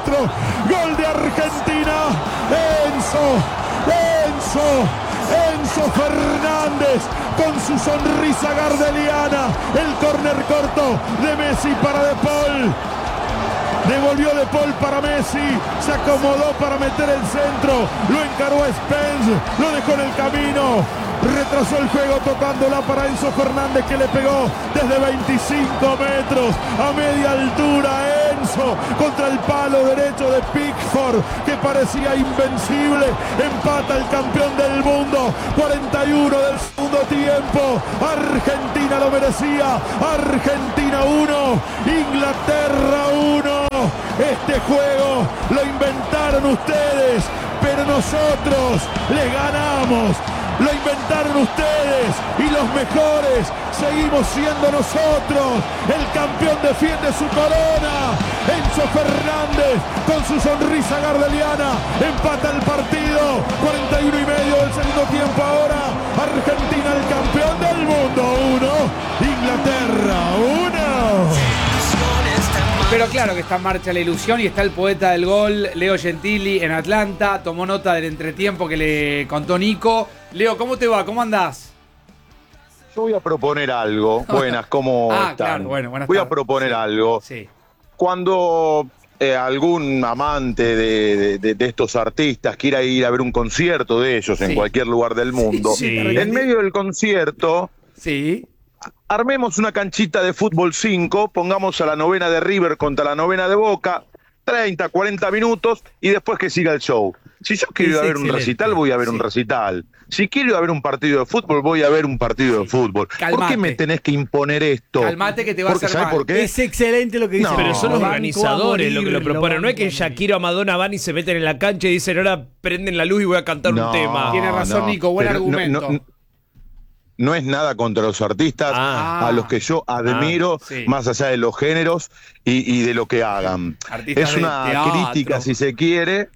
otro. Gol de Argentina. Enzo Fernández con su sonrisa gardeliana. El córner corto de Messi para De Paul. Devolvió De Paul para Messi. Se acomodó para meter el centro. Lo encaró a Spence. Lo dejó en el camino. Retrasó el juego tocándola para Enzo Fernández, que le pegó desde 25 metros a media altura. Enzo contra el palo derecho de Pickford, que parecía invencible. Empata el campeón del mundo. 41 del segundo tiempo. Argentina lo merecía. Argentina 1, Inglaterra 1. Este juego lo inventaron ustedes, pero nosotros les ganamos. Lo inventaron ustedes y los mejores seguimos siendo nosotros. El campeón defiende su corona. Enzo Fernández con su sonrisa gardeliana empata el partido. 41 y medio del segundo tiempo ahora. Argentina el campeón del mundo 1, Inglaterra 1. Pero claro que está en marcha la ilusión y está el poeta del gol, Leo Gentili, en Atlanta. Tomó nota del entretiempo que le contó Nico. Leo, ¿cómo te va? ¿Cómo andás? Yo voy a proponer algo. Buenas, ¿cómo están? Claro, bueno, buenas voy tardes. a proponer algo. Sí. Cuando algún amante de estos artistas quiera ir a ver un concierto de ellos en cualquier lugar del mundo, en medio del concierto... armemos una canchita de fútbol 5, pongamos a la novena de River contra la novena de Boca, 30, 40 minutos y después que siga el show. Si yo quiero ir a ver un recital, voy a ver un recital. Si quiero ir a ver un partido de fútbol, voy a ver un partido de fútbol. Calmate. ¿Por qué me tenés que imponer esto? Calmate que te va a hacer mal. ¿Por qué? Es excelente lo que dice. No, pero son los banco organizadores lo que lo proponen. No es que Shakira o Madonna van y se meten en la cancha y dicen ahora prenden la luz y voy a cantar un tema. Tiene razón, Nico, buen argumento. No es nada contra los artistas, a los que yo admiro, más allá de los géneros y de lo que hagan. Artistas es una crítica, si se quiere,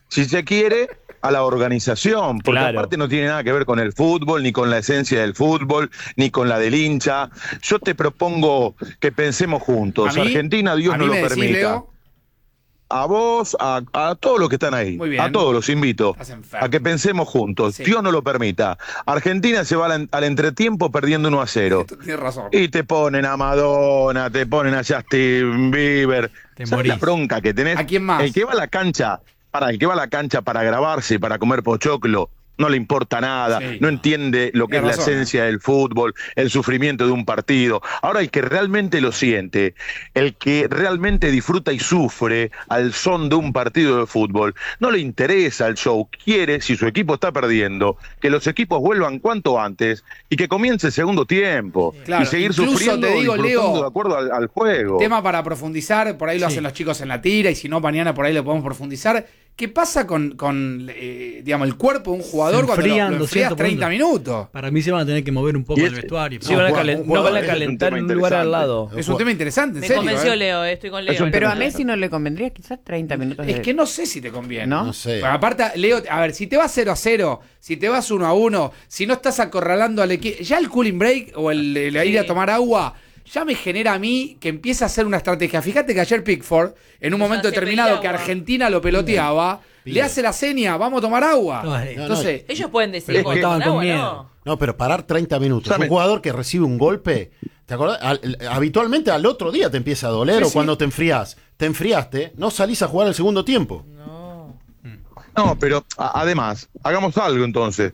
a la organización, porque aparte no tiene nada que ver con el fútbol, ni con la esencia del fútbol, ni con la del hincha. Yo te propongo que pensemos juntos. Argentina, Dios no lo permita. Leo, a vos, a todos los que están ahí, a todos los invito a que pensemos juntos. Dios no lo permita. Argentina se va al entretiempo perdiendo 1-0. Tienes razón. Y te ponen a Madonna, te ponen a Justin Bieber. ¿Sabes la bronca que tenés? ¿A quién más? El que va a la cancha para grabarse, para comer pochoclo, no le importa nada, no entiende lo que es la esencia del fútbol, el sufrimiento de un partido. Ahora el que realmente lo siente, el que realmente disfruta y sufre al son de un partido de fútbol, no le interesa el show, quiere, si su equipo está perdiendo, que los equipos vuelvan cuanto antes y que comience el segundo tiempo y seguir sufriendo te digo, y Leo, de acuerdo al juego. Tema para profundizar, por ahí lo hacen los chicos en la tira y si no mañana por ahí lo podemos profundizar. ¿Qué pasa con digamos, el cuerpo de un jugador cuando lo enfrías 30 minutos? Para mí se van a tener que mover un poco el vestuario. Sí, no van a calentar en un lugar al lado. Es un tema interesante, en Me serio. convenció Leo, estoy con Leo. Pero a Messi no le convendría quizás 30 minutos. Es que no sé si te conviene. ¿No? sé. Pero aparte, Leo, a ver, si te vas 0-0, si te vas 1-1, si no estás acorralando al equipo, ya el cooling break o el ir a tomar agua, ya me genera a mí que empiece a hacer una estrategia. Fíjate que ayer Pickford, en un momento determinado que Argentina lo peloteaba, le hace la seña, vamos a tomar agua. Entonces, ellos pueden decir que estaban con agua, miedo. No, pero parar 30 minutos. Un jugador que recibe un golpe, ¿te acordás? Habitualmente al otro día te empieza a doler o cuando te enfrías. Te enfriaste, no salís a jugar el segundo tiempo. No, pero además, hagamos algo entonces.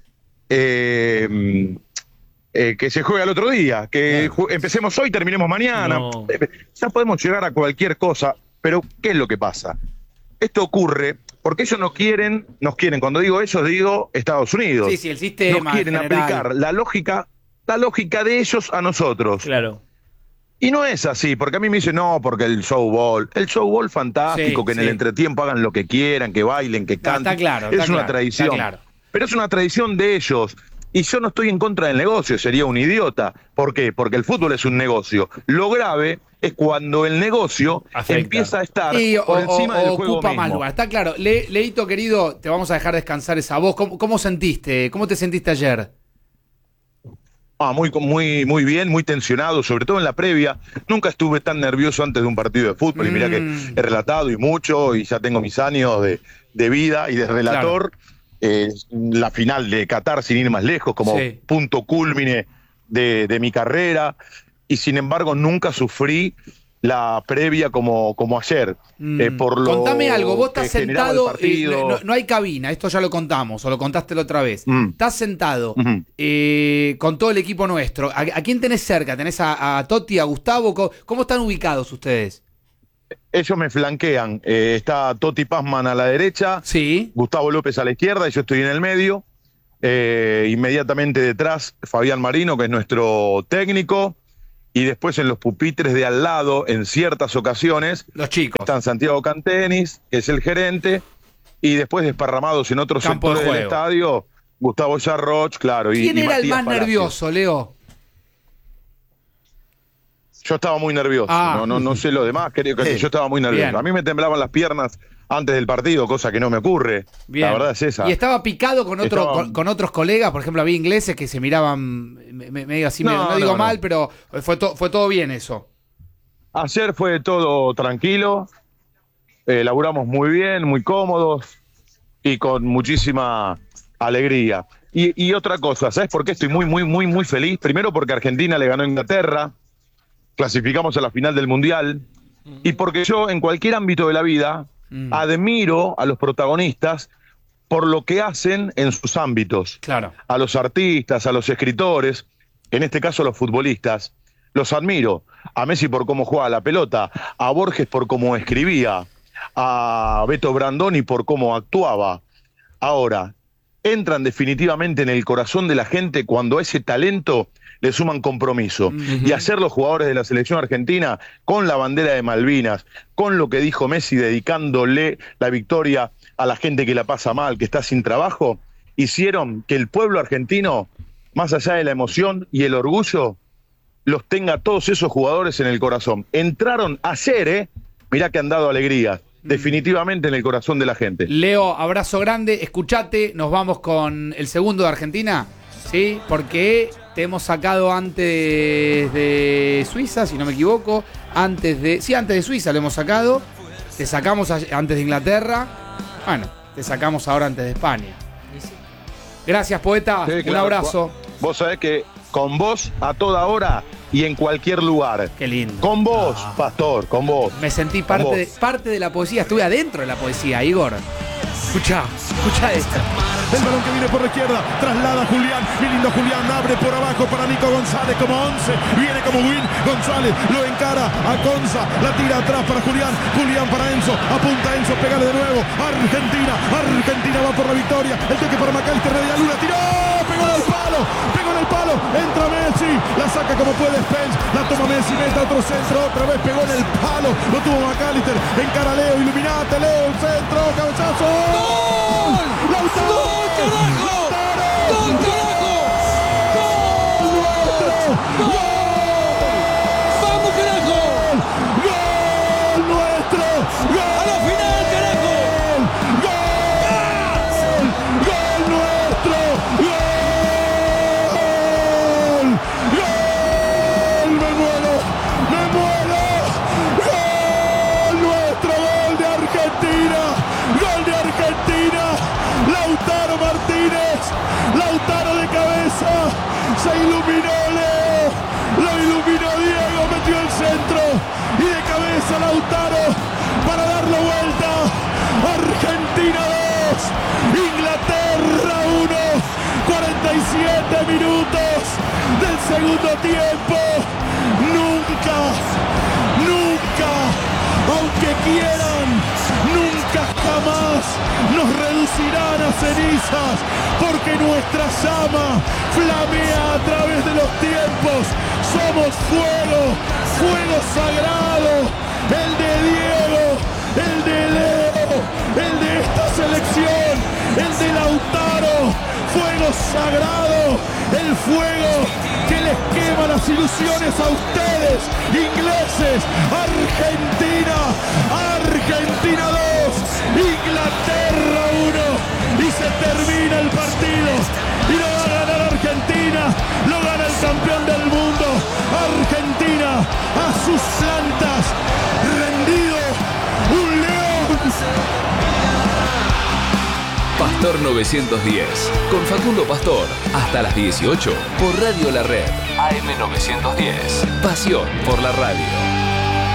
Que se juegue al otro día, que empecemos hoy, terminemos mañana. No. Ya podemos llegar a cualquier cosa, pero ¿qué es lo que pasa? Esto ocurre porque ellos nos quieren, cuando digo ellos, digo Estados Unidos. Sí, el sistema. Nos quieren aplicar la lógica de ellos a nosotros. Claro. Y no es así, porque a mí me dicen, no, porque el showball fantástico, que en el entretiempo hagan lo que quieran, que bailen, que canten. Está claro. Es una tradición. Claro. Pero es una tradición de ellos. Y yo no estoy en contra del negocio, sería un idiota. ¿Por qué? Porque el fútbol es un negocio. Lo grave es cuando el negocio empieza a estar por encima del juego ocupa mismo. más lugar. Está claro. Leito, querido, te vamos a dejar descansar esa voz. ¿Cómo te sentiste ayer? Muy bien, muy tensionado, sobre todo en la previa. Nunca estuve tan nervioso antes de un partido de fútbol. Y mirá que he relatado y mucho, y ya tengo mis años de vida y de relator. Claro. La final de Qatar, sin ir más lejos, como punto cúlmine de mi carrera. Y sin embargo, nunca sufrí la previa como ayer. Contame algo, vos estás sentado, no hay cabina, esto ya lo contamos, o lo contaste la otra vez. Estás sentado con todo el equipo nuestro. ¿A quién tenés cerca? ¿Tenés a Totti, a Gustavo? ¿Cómo están ubicados ustedes? Ellos me flanquean. Está Totti Pazman a la derecha, Gustavo López a la izquierda y yo estoy en el medio. Inmediatamente detrás, Fabián Marino, que es nuestro técnico. Y después en los pupitres de al lado, en ciertas ocasiones, los chicos. Están Santiago Cantenis, que es el gerente, y después desparramados en otros sectores del estadio, Gustavo Yarroch, claro. ¿Quién era el más Palacio. nervioso, Leo? Yo estaba muy nervioso, no sé lo demás, creo que yo estaba muy nervioso. Bien. A mí me temblaban las piernas antes del partido, cosa que no me ocurre. Bien. La verdad es esa. ¿Y estaba picado con otros colegas? Por ejemplo, había ingleses que se miraban medio así, no digo mal, pero fue todo bien eso. Ayer fue todo tranquilo, laburamos muy bien, muy cómodos y con muchísima alegría. Y otra cosa, ¿sabes por qué estoy muy feliz? Primero porque Argentina le ganó a Inglaterra, clasificamos a la final del Mundial, y porque yo en cualquier ámbito de la vida admiro a los protagonistas por lo que hacen en sus ámbitos. Claro. A los artistas, a los escritores, en este caso a los futbolistas, los admiro. A Messi por cómo jugaba la pelota, a Borges por cómo escribía, a Beto Brandoni por cómo actuaba. Ahora, entran definitivamente en el corazón de la gente cuando a ese talento le suman compromiso. Y hacer los jugadores de la selección argentina con la bandera de Malvinas, con lo que dijo Messi, dedicándole la victoria a la gente que la pasa mal, que está sin trabajo, hicieron que el pueblo argentino, más allá de la emoción y el orgullo, los tenga todos esos jugadores en el corazón. Entraron ayer, mirá que han dado alegría, definitivamente en el corazón de la gente. Leo, abrazo grande, escuchate, nos vamos con el segundo de Argentina, ¿sí? Porque te hemos sacado antes de Suiza, si no me equivoco, antes de Suiza lo hemos sacado, te sacamos antes de Inglaterra, bueno, te sacamos ahora antes de España. Gracias, poeta, sí, claro. Un abrazo. Vos sabés que con vos a toda hora y en cualquier lugar. Qué lindo. Con vos, Pastor, con vos. Me sentí parte de la poesía, estuve adentro de la poesía, Igor. Escucha esto. El balón que viene por la izquierda, traslada a Julián, mi lindo Julián, abre por abajo para Nico González como 11, viene como Win, González lo encara a Conza, la tira atrás para Julián para Enzo, apunta Enzo, pégale de nuevo, Argentina va por la victoria, el toque para McAllister, de la Luna, tiró, pegó en el palo, entra Messi, la saca como puede Spence, la toma Messi, mete otro centro, otra vez pegó en el palo, lo tuvo McAllister, encara Leo, iluminate Leo, centro, cabezazo, ¡gol! ¡Lautaro! ¡Carajo! ¡Gol, carajo! ¡Gol! ¡Vamos, carajo! ¡Gol nuestro! ¡Gol! ¡A la final, carajo! ¡Gol! ¡Gol nuestro! ¡Gol! ¡Gol! ¡Me muero! ¡Gol nuestro! ¡Gol de Argentina! ¡Gol de Argentina! Lautaro Martínez, Lautaro de cabeza, se iluminó Leo, lo iluminó Diego, metió el centro y de cabeza Lautaro para darlo vuelta. Argentina 2, Inglaterra 1, 47 minutos del segundo tiempo. Nunca, aunque quieran, nunca jamás nos reducirán a cenizas, porque nuestra llama flamea a través de los tiempos. Somos fuego sagrado, el de Diego, el de Leo, el de esta selección, el de Lautaro, fuego sagrado, el fuego que les quema las ilusiones a ustedes, ingleses. Argentina 2, Inglaterra 1, y se termina el partido, y lo va a ganar Argentina, lo gana el campeón. sus plantas, rendido, un león. Pastor 910, con Facundo Pastor, hasta las 18 por Radio La Red, AM 910. Pasión por la radio.